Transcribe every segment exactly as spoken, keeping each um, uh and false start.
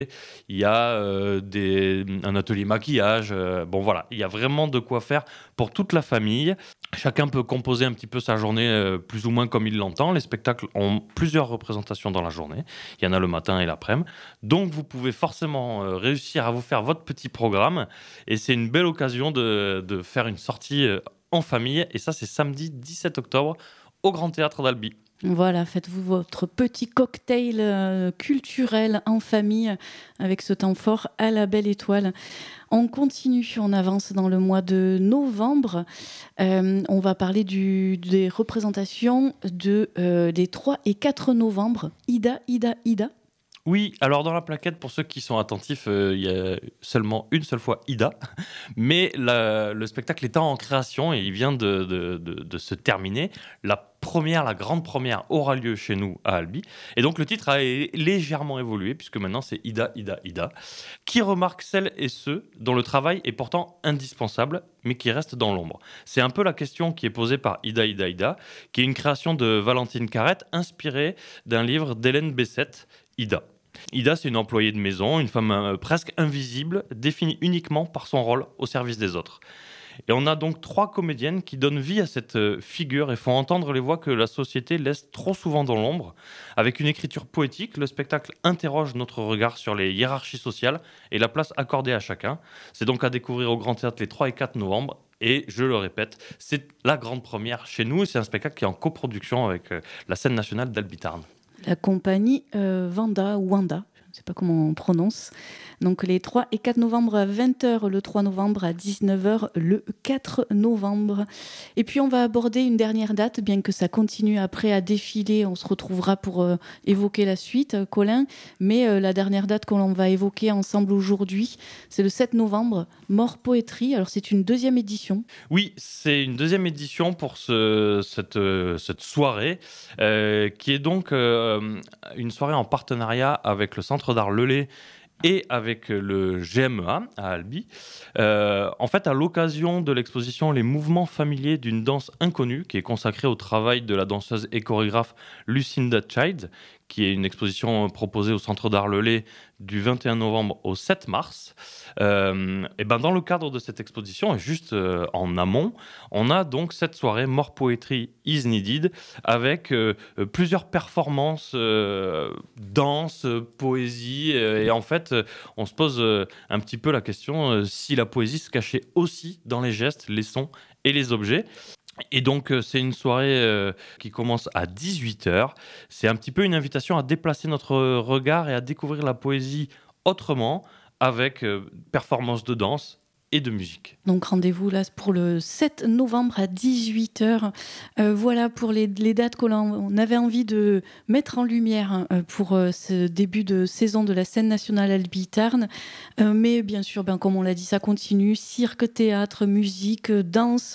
Il y a, heu, des un atelier maquillage, heu, bon voilà, il y a vraiment de quoi faire pour toute la famille. Chacun peut composer un petit peu sa journée, heu, plus ou moins comme il l'entend. Les spectacles ont plusieurs représentations dans la journée. Il y en a le matin et l'après-midi. Donc vous pouvez forcément, heu, réussir à vous faire votre petit programme et c'est une belle occasion de de faire une sortie, heu, en famille et ça, c'est samedi dix-sept octobre au Grand Théâtre d'Albi. Voilà, faites-vous votre petit cocktail, heu, culturel en famille avec ce temps fort à la Belle Étoile. On continue, on avance dans le mois de novembre. Hem, on va parler du des représentations de, heu, des trois et quatre novembre. Ida, Ida, Ida. Oui, alors dans la plaquette, pour ceux qui sont attentifs, heu, il y a seulement une seule fois Ida, mais la le spectacle est en création et il vient de de de de se terminer. La première, la grande première aura lieu chez nous à Albi et donc le titre a é légèrement évolué puisque maintenant c'est Ida, Ida, Ida, qui remarque celles et ceux dont le travail est pourtant indispensable, mais qui restent dans l'ombre. C'est un peu la question qui est posée par Ida, Ida, Ida, qui est une création de Valentine Carrette inspirée d'un livre d'Hélène Bessette, Ida. Ida, c'est une employée de maison, une femme euh, presque invisible, définie uniquement par son rôle au service des autres. Et on a donc trois comédiennes qui donnent vie à cette euh, figure et font entendre les voix que la société laisse trop souvent dans l'ombre. Avec une écriture poétique, le spectacle interroge notre regard sur les hiérarchies sociales et la place accordée à chacun. C'est donc à découvrir au Grand Théâtre les trois et quatre novembre. Et je le répète, c'est la grande première chez nous et c'est un spectacle qui est en coproduction avec euh, la scène nationale d'Albitarn. La compagnie, heu, Vanda ou Wanda, je ne sais pas comment on prononce. Donc les trois et quatre novembre à vingt heures, le trois novembre à dix-neuf heures, le quatre novembre. Et puis on va aborder une dernière date, bien que ça continue après à défiler. On se retrouvera pour euh, évoquer la suite, euh, Colin. Mais euh, la dernière date qu'on va évoquer ensemble aujourd'hui, c'est le sept novembre, Mort Poétrie. Alors c'est une deuxième édition. Oui, c'est une deuxième édition pour ce, cette, euh, cette soirée, euh, qui est donc euh, une soirée en partenariat avec le Centre d'art Lelay et avec le G M E A à Albi. Euh, en fait, à l'occasion de l'exposition Les mouvements familiers d'une danse inconnue, qui est consacrée au travail de la danseuse et chorégraphe Lucinda Child, qui est une exposition proposée au Centre d'art Lelay du vingt et un novembre au sept mars. Euh, et ben dans le cadre de cette exposition, et juste euh, en amont, on a donc cette soirée More Poetry is Needed avec euh, plusieurs performances, euh, danse, poésie, euh, et en fait, euh, on se pose euh, un petit peu la question euh, si la poésie se cachait aussi dans les gestes, les sons et les objets. Et donc, euh, c'est une soirée euh, qui commence à dix-huit heures. C'est un petit peu une invitation à déplacer notre regard et à découvrir la poésie autrement, avec euh, performance de danse et de musique. Donc rendez-vous là pour le sept novembre à dix-huit heures. Euh, voilà pour les, les dates qu'on on avait envie de mettre en lumière hein, euh, pour euh, ce début de saison de la scène nationale Albi-Tarn. Euh, mais bien sûr, ben, comme on l'a dit, ça continue. Cirque, théâtre, musique, danse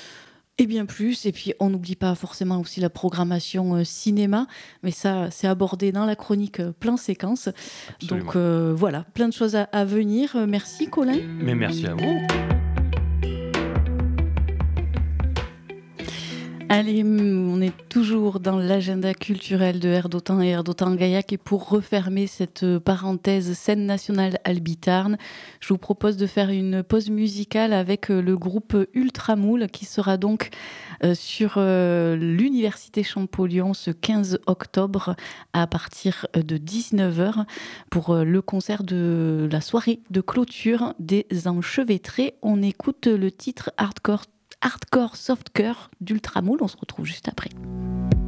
et bien plus. Et puis on n'oublie pas forcément aussi la programmation euh, cinéma. Mais ça, c'est abordé dans la chronique euh, plan séquence. Absolument. Donc euh, voilà, plein de choses à, à venir. Euh, Merci Colin. Mais merci à vous. Allez, on est toujours dans l'agenda culturel de Erdotan et Erdotan Gaillac. Et pour refermer cette parenthèse scène nationale Albi-Tarn, je vous propose de faire une pause musicale avec le groupe Ultramoule qui sera donc sur l'Université Champollion ce quinze octobre à partir de dix-neuf heures pour le concert de la soirée de clôture des Enchevêtrés. On écoute le titre Hardcore Hardcore Softcore d'Ultramoule. On se retrouve juste après.